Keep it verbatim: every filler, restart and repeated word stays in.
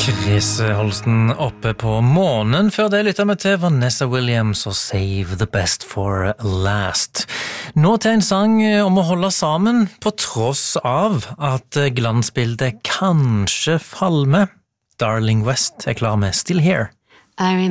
Chris Holsten oppe på månen. Før det lytter vi til Vanessa Williams og Save the Best for Last. Nå til en sang om å holde sammen på tross av at glansbildet kanskje falmer. Darling West er klar med Still Here. I